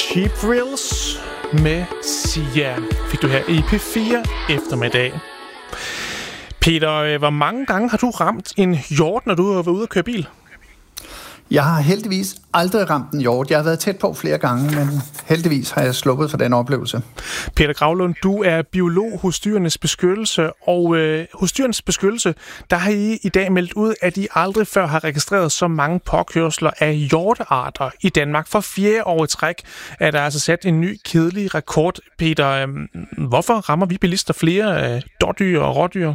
Cheap Thrills med Sia fik du her i P4 eftermiddag. Peter, hvor mange gange har du ramt en hjort, når du har været ude at køre bil? Jeg har heldigvis aldrig ramt en hjort. Jeg har været tæt på flere gange, men heldigvis har jeg sluppet for den oplevelse. Peter Gravlund, du er biolog hos Dyrenes Beskyttelse, og hos Dyrenes Beskyttelse, der har I dag meldt ud, at I aldrig før har registreret så mange påkørsler af hjortearter i Danmark. For 4. år i træk er der altså sat en ny kedelig rekord. Peter, hvorfor rammer vi bilister flere dårdyr og rådyr?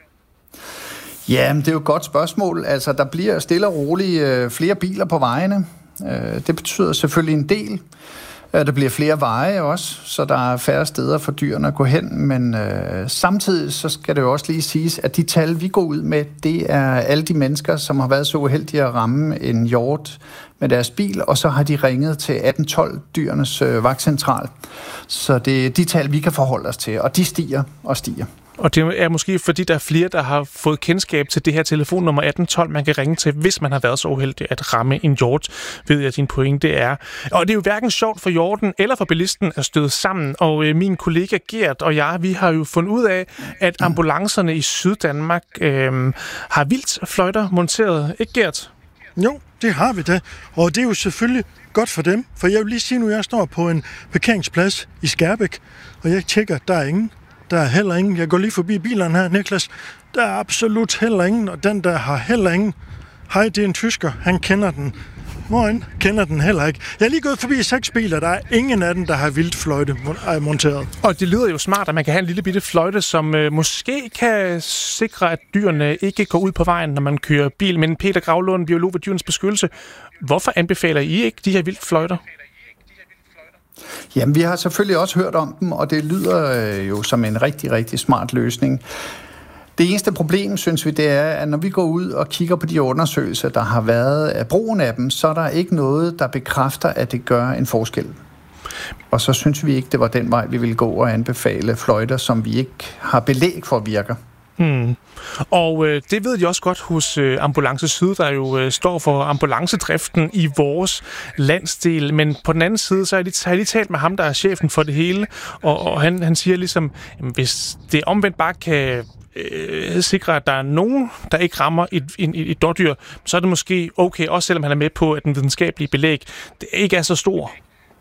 Ja, det er jo et godt spørgsmål. Altså, der bliver stille og roligt flere biler på vejene. Det betyder selvfølgelig en del. Der bliver flere veje også, så der er færre steder for dyrene at gå hen. Men samtidig så skal det jo også lige siges, at de tal, vi går ud med, det er alle de mennesker, som har været så uheldige at ramme en hjort med deres bil, og så har de ringet til 1812 dyrenes vagtcentral. Så det er de tal, vi kan forholde os til, og de stiger og stiger. Og det er måske fordi, der er flere, der har fået kendskab til det her telefonnummer 1812, man kan ringe til, hvis man har været så uheldig at ramme en hjort, ved jeg, din pointe er. Og det er jo hverken sjovt for hjorten eller for bilisten at støde sammen. Og min kollega Gert og jeg, vi har jo fundet ud af, at ambulancerne i Syddanmark har vildtfløjter monteret. Ikke, Gert? Jo, det har vi da. Og det er jo selvfølgelig godt for dem. For jeg vil lige sige nu, jeg står på en parkeringsplads i Skærbæk, og jeg tjekker, der er ingen. Der er heller ingen. Jeg går lige forbi bilerne her, Niklas. Der er absolut heller ingen, og den der har heller ingen. Hej, det er en tysker. Han kender den. Moin, kender den heller ikke. Jeg er lige gået forbi 6 biler. Der er ingen af dem, der har vildtfløjte monteret. Og det lyder jo smart, at man kan have en lille bitte fløjte, som måske kan sikre, at dyrene ikke går ud på vejen, når man kører bil. Men Peter Gravlund, biolog ved Dyrenes Beskyttelse, hvorfor anbefaler I ikke de her vildtfløjter? Jamen, vi har selvfølgelig også hørt om dem, og det lyder jo som en rigtig, rigtig smart løsning. Det eneste problem, synes vi, det er, at når vi går ud og kigger på de undersøgelser, der har været af brugen af dem, så er der ikke noget, der bekræfter, at det gør en forskel. Og så synes vi ikke, det var den vej, vi ville gå og anbefale fløjter, som vi ikke har belæg for virker. Og det ved jeg også godt hos Ambulance Syd, der jo står for ambulancedriften i vores landsdel. Men på den anden side, så har jeg lige talt med ham, der er chefen for det hele, og han siger ligesom, hvis det omvendt bare kan sikre, at der er nogen, der ikke rammer et dårdyr, så er det måske okay, også selvom han er med på, at den videnskabelige belæg det ikke er så stor.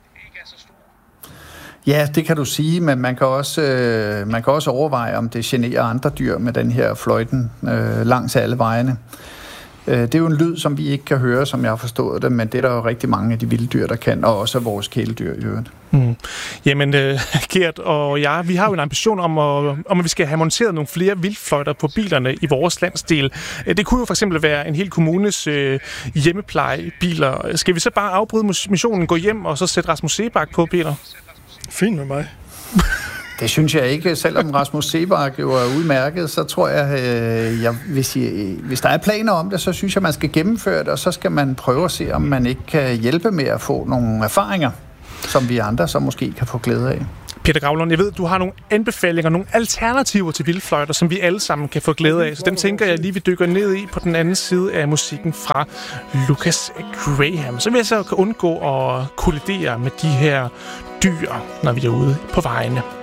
Ja, det kan du sige, men man kan også overveje, om det generer andre dyr med den her fløjten langs alle vejene. Det er jo en lyd, som vi ikke kan høre, som jeg har forstået det, men det er der jo rigtig mange af de vilde dyr, der kan, og også vores kæledyr i øvrigt. Jamen, Gert og jeg, vi har jo en ambition om at vi skal have monteret nogle flere vildtfløjter på bilerne i vores landsdel. Det kunne jo for eksempel være en hel kommunes hjemmeplejebiler. Skal vi så bare afbryde missionen, gå hjem og så sætte Rasmus Seebach på, Peter? Fint med mig. Det synes jeg ikke. Selvom Rasmus Seebach jo er udmærket, så tror jeg, hvis der er planer om det, så synes jeg, man skal gennemføre det, og så skal man prøve at se, om man ikke kan hjælpe med at få nogle erfaringer, som vi andre så måske kan få glæde af. Peter Gravlund, jeg ved, du har nogle anbefalinger, nogle alternativer til vildtfløjter, som vi alle sammen kan få glæde af. Så dem tænker jeg lige, vi dykker ned i på den anden side af musikken fra Lucas Graham. Så vi så kan undgå at kollidere med de her dyr, når vi er ude på vejene.